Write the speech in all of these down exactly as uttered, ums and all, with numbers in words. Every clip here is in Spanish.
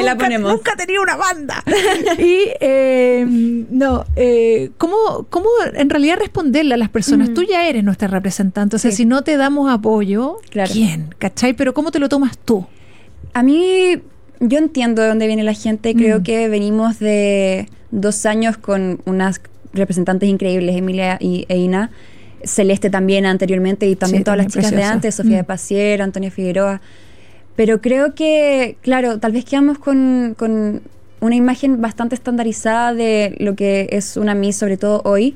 la ponemos. Nunca he tenido una banda. Y eh, no, eh, ¿cómo, ¿cómo en realidad responderle a las personas? Mm. Tú ya eres nuestra representante, o sea, sí. si no te damos apoyo, claro. ¿quién? ¿Cachai? Pero ¿cómo te lo tomas tú? A mí, yo entiendo de dónde viene la gente. Creo mm. que venimos de dos años con unas representantes increíbles, Emilia y Eina, Celeste también anteriormente, y también sí, todas las chicas preciosa. de antes, Sofía mm. de Pasier, Antonia Figueroa. Pero creo que, claro, tal vez quedamos con, con una imagen bastante estandarizada de lo que es una Miss, sobre todo hoy.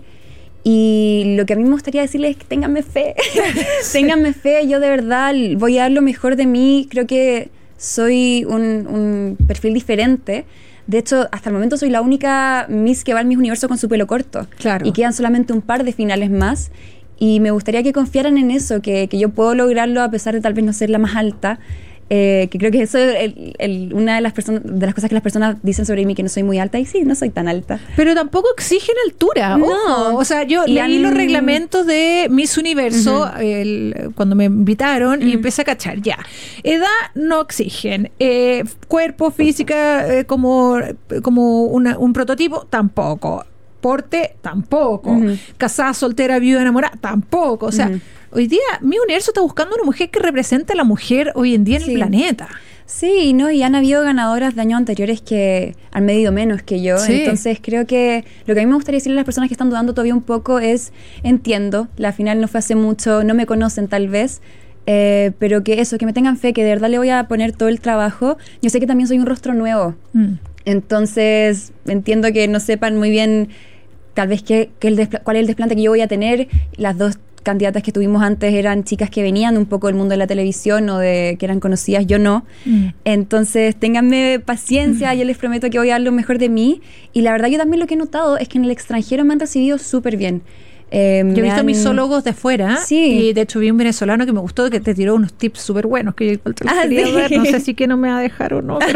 Y lo que a mí me gustaría decirles es que ténganme fe. sí. Ténganme fe, yo de verdad voy a dar lo mejor de mí. Creo que soy un, un perfil diferente. De hecho, hasta el momento soy la única Miss que va al Miss Universo con su pelo corto. Claro. Y quedan solamente un par de finales más. Y me gustaría que confiaran en eso, que, que yo puedo lograrlo a pesar de tal vez no ser la más alta. Eh, que creo que eso es el, el, una de las, personas, de las cosas que las personas dicen sobre mí, que no soy muy alta. Y sí, no soy tan alta. Pero tampoco exigen altura. No. Ojo. O sea, yo y leí han... los reglamentos de Miss Universo uh-huh. el, cuando me invitaron uh-huh. y empecé a cachar. Ya. Edad no exigen. Eh, cuerpo, física, eh, como, como una, un prototipo, tampoco. Porte, tampoco. Uh-huh. Casada, soltera, viuda, enamorada, tampoco. O sea, uh-huh. hoy día mi universo está buscando una mujer que represente a la mujer hoy en día en sí. el planeta. Sí, no, y han habido ganadoras de años anteriores que han medido menos que yo. Sí. Entonces creo que lo que a mí me gustaría decirle a las personas que están dudando todavía un poco es, entiendo, la final no fue hace mucho, no me conocen tal vez, eh, pero que eso, que me tengan fe, que de verdad le voy a poner todo el trabajo. Yo sé que también soy un rostro nuevo. Mm. Entonces entiendo que no sepan muy bien tal vez qué, qué el despl- cuál es el desplante que yo voy a tener. Las dos candidatas que tuvimos antes eran chicas que venían un poco del mundo de la televisión o de que eran conocidas, yo no. Mm. Entonces, ténganme paciencia, mm. yo les prometo que voy a dar lo mejor de mí. Y la verdad, yo también lo que he notado es que en el extranjero me han recibido súper bien. Eh, yo he visto han... misólogos de fuera, sí. y de hecho vi un venezolano que me gustó, que te tiró unos tips súper buenos que yo igual te los ah, quería ¿sí? ver. No sé si que no me va a dejar o no. Pero...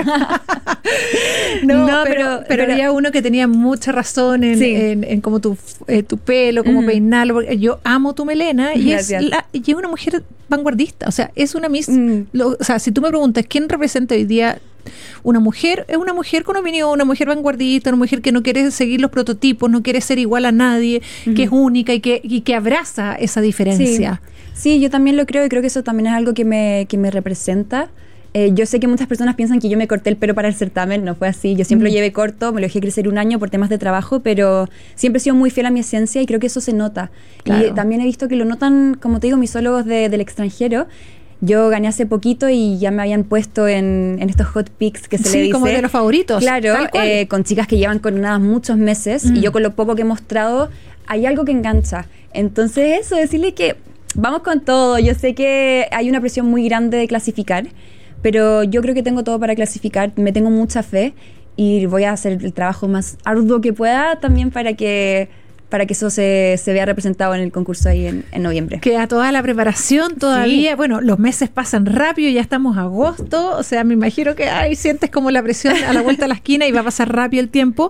no, no, pero, pero, pero había uno que tenía mucha razón en, sí. en, en como tu, eh, tu pelo, cómo uh-huh. peinarlo. Yo amo tu melena y es, la, y es una mujer vanguardista. O sea, es una Miss. Uh-huh. Lo, o sea, si tú me preguntas quién representa hoy día una mujer, es una mujer con opinión, una mujer vanguardista, una mujer que no quiere seguir los prototipos, no quiere ser igual a nadie, uh-huh. que es única y que, y que abraza esa diferencia. Sí. sí, yo también lo creo y creo que eso también es algo que me, que me representa. Eh, yo sé que muchas personas piensan que yo me corté el pelo para el certamen, no fue así. Yo siempre mm. lo llevé corto, me lo dejé crecer un año por temas de trabajo, pero siempre he sido muy fiel a mi esencia y creo que eso se nota. Claro. Y también he visto que lo notan, como te digo, misólogos de, del extranjero. Yo gané hace poquito y ya me habían puesto en, en estos hot picks que se sí, le dice. Como de los favoritos. Claro, eh, con chicas que llevan coronadas muchos meses mm. y yo con lo poco que he mostrado, hay algo que engancha. Entonces eso, decirle que vamos con todo. Yo sé que hay una presión muy grande de clasificar, pero yo creo que tengo todo para clasificar, me tengo mucha fe y voy a hacer el trabajo más arduo que pueda también para que... para que eso se, se vea representado en el concurso ahí en, en noviembre. Queda toda la preparación todavía. Sí. Bueno, los meses pasan rápido, ya estamos a agosto, o sea, me imagino que ay, sientes como la presión a la vuelta de la esquina y va a pasar rápido el tiempo.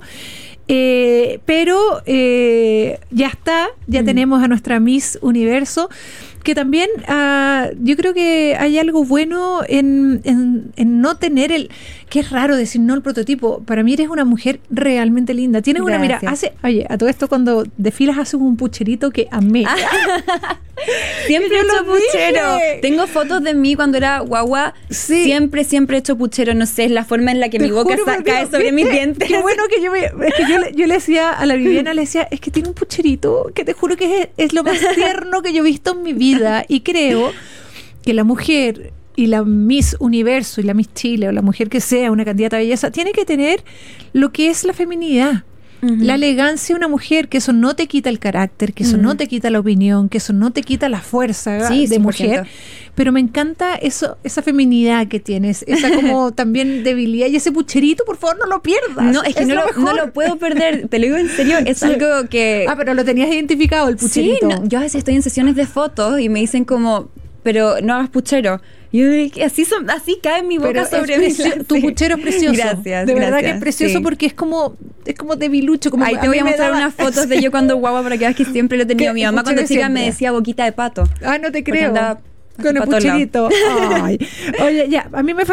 Eh, pero eh, ya está, ya mm. tenemos a nuestra Miss Universo, que también uh, yo creo que hay algo bueno en, en, en no tener el, que es raro decir no el prototipo. Para mí eres una mujer realmente linda. Tienes Gracias. una mira, hace, oye, a todo esto cuando desfilas haces un pucherito que amé. Siempre he hecho puchero. Dije. Tengo fotos de mí cuando era guagua. Sí. Siempre, siempre he hecho puchero. No sé, es la forma en la que Te mi boca sa- cae sobre mis dientes. Qué bueno que yo me, es que yo, yo le decía a la Viviana, le decía, es que tiene un pucherito que te juro que es, es lo más tierno que yo he visto en mi vida. Y creo que la mujer y la Miss Universo y la Miss Chile o la mujer que sea una candidata a belleza tiene que tener lo que es la feminidad. Uh-huh. La elegancia de una mujer, que eso no te quita el carácter, que eso uh-huh. no te quita la opinión, que eso no te quita la fuerza sí, de cien por ciento. mujer, pero me encanta eso, esa feminidad que tienes, esa como también debilidad y ese pucherito, por favor no lo pierdas. No, es que es no, lo, no lo puedo perder, te lo digo en serio, es sí. algo que... Ah, pero lo tenías identificado, el pucherito. Sí, no, yo a veces estoy en sesiones de fotos y me dicen como, pero no hagas puchero. Y yo digo, así, son, así cae mi boca pero sobre mi precio- Tu puchero es precioso. Gracias, De verdad gracias, que es precioso sí. porque es como es como debilucho. Como Ahí te voy a mostrar daba... unas fotos de yo cuando guagua para que veas que siempre lo he tenido. Mi mamá cuando chica siempre. me decía boquita de pato. Ah, no te creo. Con el pucherito. Ay. Oye, ya, a mí me